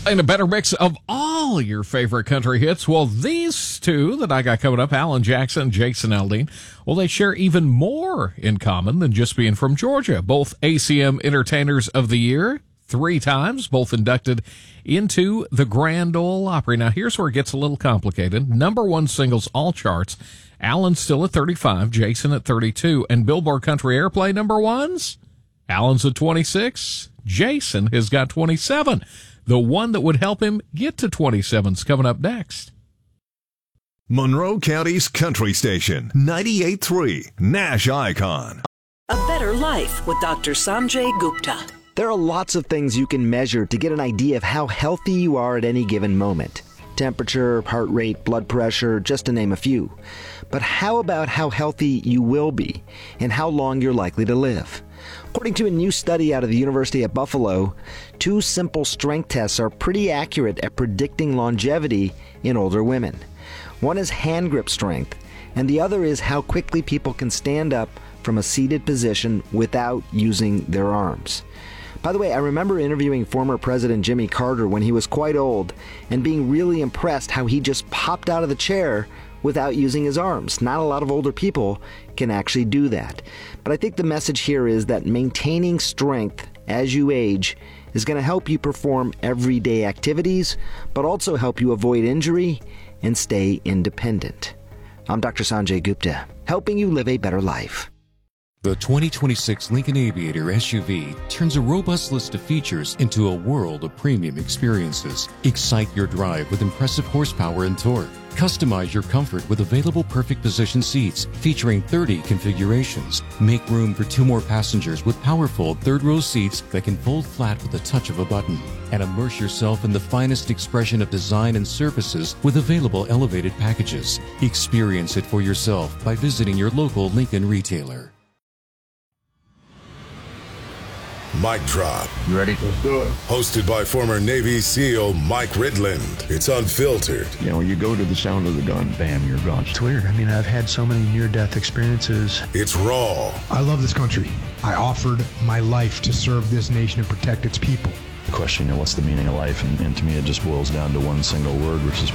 And a better mix of all your favorite country hits. Well, these two that I got coming up, Alan Jackson and Jason Aldean, well, they share even more in common than just being from Georgia. Both ACM Entertainers of the Year 3 times, both inducted into the Grand Ole Opry. Now, here's where it gets a little complicated. Number 1 singles, all charts. Alan's still at 35, Jason at 32. And Billboard Country Airplay number 1s, Alan's at 26, Jason has got 27. The one that would help him get to 27's coming up next. Monroe County's country station, 98.3 Nash Icon. A Better Life with Dr. Sanjay Gupta. There are lots of things you can measure to get an idea of how healthy you are at any given moment. Temperature, heart rate, blood pressure, just to name a few. But how about how healthy you will be and how long you're likely to live? According to a new study out of the University at Buffalo, 2 simple strength tests are pretty accurate at predicting longevity in older women. One is hand grip strength, and the other is how quickly people can stand up from a seated position without using their arms. By the way, I remember interviewing former President Jimmy Carter when he was quite old and being really impressed how he just popped out of the chair without using his arms. Not a lot of older people can actually do that. But I think the message here is that maintaining strength as you age is going to help you perform everyday activities, but also help you avoid injury and stay independent. I'm Dr. Sanjay Gupta, helping you live a better life. The 2026 Lincoln Aviator SUV turns a robust list of features into a world of premium experiences. Excite your drive with impressive horsepower and torque. Customize your comfort with available perfect position seats featuring 30 configurations. Make room for 2 more passengers with powerful third-row seats that can fold flat with the touch of a button. And immerse yourself in the finest expression of design and surfaces with available elevated packages. Experience it for yourself by visiting your local Lincoln retailer. Mic Drop. You ready? Let's do it. Hosted by former Navy SEAL Mike Ridland. It's unfiltered. You know, you go to the sound of the gun, bam, you're gone. It's weird. I mean, I've had so many near-death experiences. It's raw. I love this country. I offered my life to serve this nation and protect its people. The question, what's the meaning of life? And to me, it just boils down to one single word, which is